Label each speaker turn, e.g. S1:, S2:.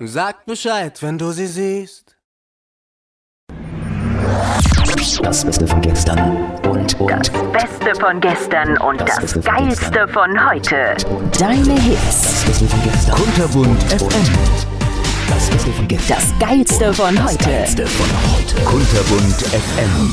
S1: Sag Bescheid, wenn du sie siehst.
S2: Das Beste von gestern und
S3: Das Beste von gestern und das Geilste von heute.
S4: Deine Hits.
S2: das Beste von gestern.
S1: Kunterbunt FM.
S2: Das Beste von gestern.
S4: Das Geilste von heute.
S2: Das Geilste von heute.
S1: Kunterbunt FM.